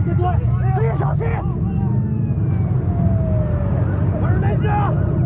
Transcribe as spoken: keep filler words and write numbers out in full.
别动，注意小心！我是没事。